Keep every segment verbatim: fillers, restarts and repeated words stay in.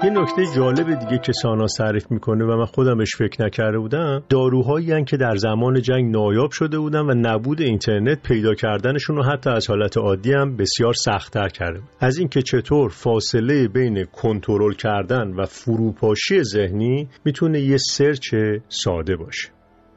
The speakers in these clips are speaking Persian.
یه نکته جالب دیگه که ساناز تعریف میکنه و من خودم بهش فکر نکرده بودم، داروهایی هستن که در زمان جنگ نایاب شده بودن و نبود اینترنت پیدا کردنشون رو حتی از حالت عادی هم بسیار سخت‌تر کرده. از اینکه چطور فاصله بین کنترل کردن و فروپاشی ذهنی میتونه یه سرچ ساده باشه.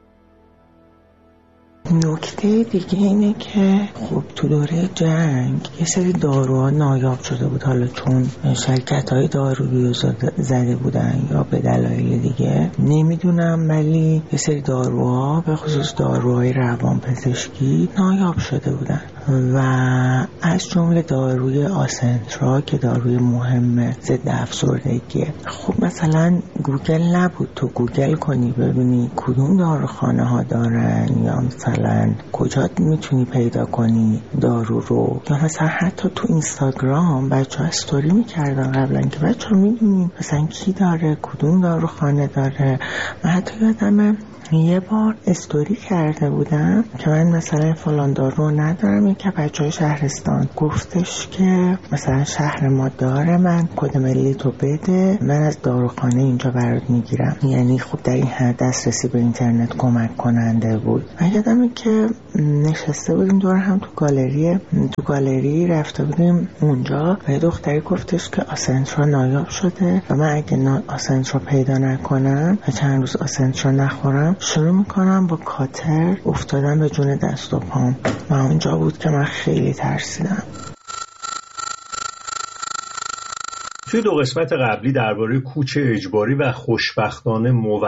نکته دیگه اینه که خب تو دوره جنگ یه سری داروها نایاب شده بود، حالا چون شرکت‌های دارویی زده بودن یا به دلایل دیگه نمیدونم، ولی یه سری داروها به خصوص داروهای روانپزشکی نایاب شده بودن و از جمله داروی آسنترا که داروی مهم ضد افسردگیه. خب مثلا گوگل نبود تو گوگل کنی ببینی کدوم داروخانه ها دارن یا مثلا کجا میتونی پیدا کنی دارو رو، یا مثلا حتی تو اینستاگرام بچه ها استوری میکردن قبلا که بچه ها میدونیم مثلا کی داره کدوم داروخانه داره. من حتی یادمه یه بار استوری کرده بودم که من مثلا فلان دارو ندارم، که بچه های شهرستان گفتش که مثلا شهر ما داره، من کد ملی تو بده من از داروخانه اینجا برات میگیرم. یعنی خب در این حد دسترسی به اینترنت کمک کننده بود. من یادمه که نشسته بودیم دور هم تو گالری تو گالری رفته بودیم اونجا و یه دختری گفتش که آسنترا نایاب شده و من اگه نا... آسنترا پیدا نکنم و چند روز آسنترا نخورم شروع میکنم با کاتر افتادم به جون دست و پام و اونجا بود که من خیلی ترسیدم. توی دو قسمت قبلی درباره کوچ اجباری و خوشبختانه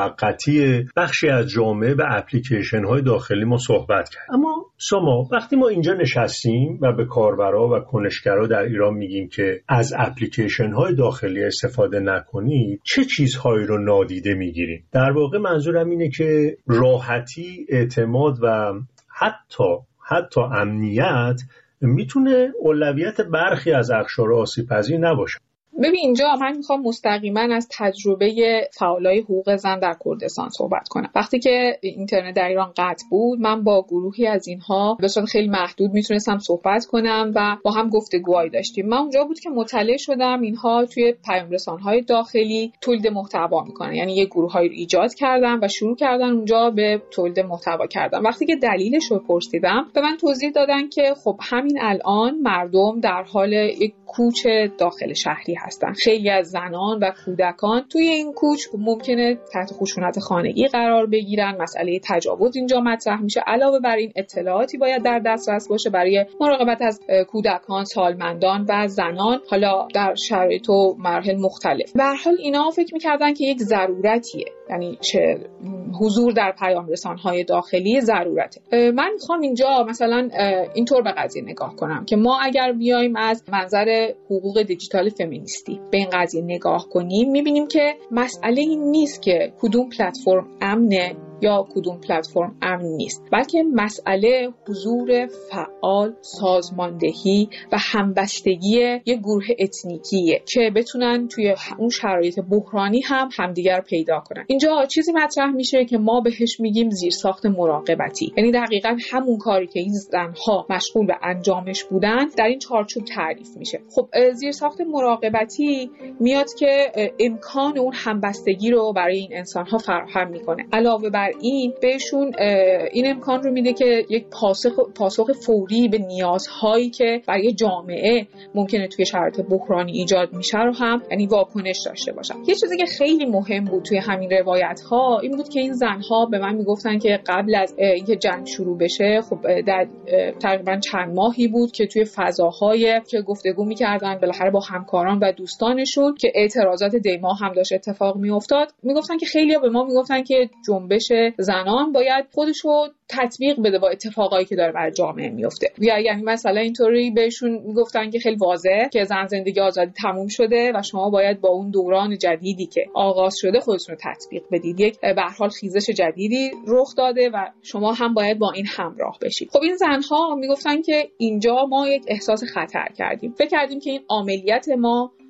موقتی بخشی از جامعه و اپلیکیشن‌های داخلی ما صحبت کردیم. اما ساما، وقتی ما اینجا نشستیم و به کاربرا و کنشگرا در ایران میگیم که از اپلیکیشن‌های داخلی استفاده نکنید، چه چیزهایی رو نادیده میگیریم؟ در واقع منظورم اینه که راحتی، اعتماد و حتی حتی امنیت میتونه اولویت برخی از اقشار آسیب‌پذیر نباشه. ببین اینجا من میخوام مستقیما از تجربه فعالای حقوق زن در کردستان صحبت کنم. وقتی که اینترنت در ایران قطع بود، من با گروهی از اینها به صورت خیلی محدود میتونستم صحبت کنم و با هم گفتگوهایی داشتیم. من اونجا بود که مطلع شدم اینها توی پیام رسان‌های داخلی تولید محتوا میکنن، یعنی یه گروهایی رو ایجاد کردن و شروع کردن اونجا به تولید محتوا کردن. وقتی که دلیلش رو پرسیدم به من توضیح دادن که خب همین الان مردم در حال یک کوچ داخل شهری هستن. خیلی از زنان و کودکان توی این کوچ ممکنه تحت خشونت خانگی قرار بگیرن. مسئله تجاوز اینجا مطرح میشه. علاوه بر این اطلاعاتی باید در دسترس باشه برای مراقبت از کودکان، سالمندان و زنان، حالا در شرایط و مراحل مختلف. به هر حال اینا فکر می‌کردن که یک ضرورتیه، یعنی چه حضور در پیام رسان‌های داخلی ضرورته. من میخوام اینجا مثلا اینطور به قضیه نگاه کنم که ما اگر بیایم از منظر حقوق دیجیتال فمینیستی به این قضیه نگاه کنیم، میبینیم که مسئله این نیست که کدوم پلتفرم امنه یا کدوم پلتفرم امن نیست، بلکه مسئله حضور فعال، سازماندهی و همبستگی یک گروه اتنیکیه که بتونن توی اون شرایط بحرانی هم همدیگر پیدا کنن. اینجا چیزی مطرح میشه که ما بهش میگیم زیرساخت مراقبتی، یعنی دقیقاً همون کاری که این زنها مشغول به انجامش بودن در این چارچوب تعریف میشه. خب زیرساخت مراقبتی میاد که امکان اون همبستگی رو برای این انسان‌ها فراهم میکنه. علاوه بر این بهشون این امکان رو میده که یک پاسخ پاسخ فوری به نیازهایی که برای جامعه ممکنه توی شرایط بحرانی ایجاد میشه رو هم یعنی واکنش داشته باشن. یه چیزی که خیلی مهم بود توی همین روایت ها این بود که این زنها به من میگفتن که قبل از اینکه جنگ شروع بشه، خب در تقریبا چند ماهی بود که توی فضاهای که گفتگو میکردن بالاخره با همکاران و دوستانشون که اعتراضات دیما هم داشت اتفاق میافتاد، میگفتن که خیلی‌ها به ما میگفتن که جنبش زنان باید خودشو تطبیق بده با اتفاقایی که داره برای جامعه میفته. یا یعنی مثلا اینطوری بهشون میگفتن که خیلی واضحه که زن زندگی آزادی تموم شده و شما باید با اون دوران جدیدی که آغاز شده خودتون رو تطبیق بدید. یک به هر حال خیزش جدیدی رخ داده و شما هم باید با این همراه بشید. خب این زنها میگفتن که اینجا ما یک احساس خطر کردیم. فکر کردیم که این عملیات ما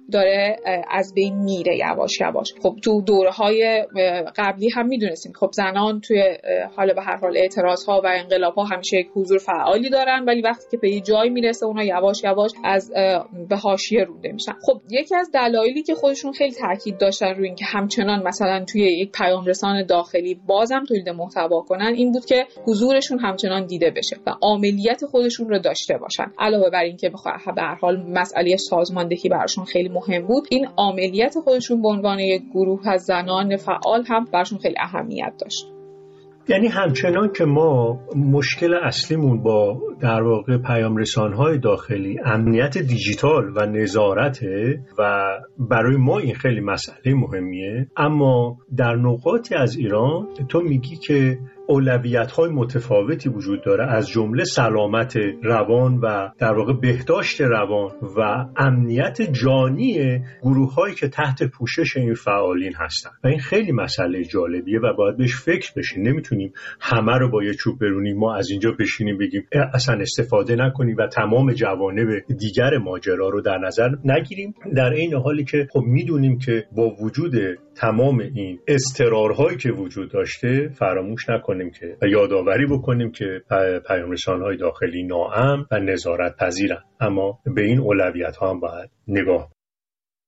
داره از بین میره یواش یواش. خب تو دوره‌های قبلی هم میدونستیم خب زنان توی حالا به هر حال اعتراض‌ها و انقلاب‌ها همیشه یک حضور فعالی دارن، ولی وقتی که به یه جایی میرسه اونها یواش یواش از به حاشیه رونده میشن. خب یکی از دلایلی که خودشون خیلی تاکید داشتن روی این که همچنان مثلا توی یک پیام رسان داخلی بازم تولید محتوا کنن این بود که حضورشون همچنان دیده بشه و عاملیت خودشون رو داشته باشن. علاوه بر این که به هر حال مسئله سازماندهی براشون خیلی مهم بود، این عاملیت خودشون به عنوان یک گروه از زنان فعال هم براشون خیلی اهمیت داشت. یعنی همچنان که ما مشکل اصلیمون با در واقع پیام رسان‌های داخلی امنیت دیجیتال و نظارته و برای ما این خیلی مسئله مهمیه، اما در نقاطی از ایران تو میگی که اولویت‌های متفاوتی وجود داره، از جمله سلامت روان و در واقع بهداشت روان و امنیت جانی گروه‌هایی که تحت پوشش این فعالین هستن و این خیلی مسئله جالبیه و باید بهش فکر بشه. نمیتونیم همه رو با یه چوب برونیم، ما از اینجا بشینیم بگیم اصلا استفاده نکنیم و تمام جوانب دیگر ماجرا رو در نظر نگیریم، در این حالی که خب میدونیم که با وجود تمام این اضطرارهایی که وجود داشته فراموش نکنیم که و یادآوری بکنیم که پیام رسان‌های داخلی ناامن و نظارت پذیرن، اما به این اولویت‌ها هم باید نگاه